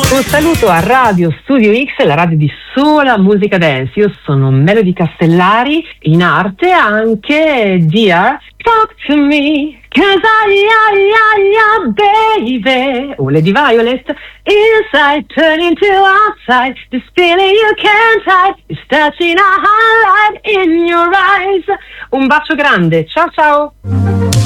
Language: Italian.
Un saluto a Radio Studio X, la radio di sola musica dance. Io sono Melody Castellari, in arte anche Dear Talk to Me, 'cause baby. O Lady Violet, inside turn into outside, this feeling you can't hide, is touching a highlight in your eyes. Un bacio grande, ciao ciao.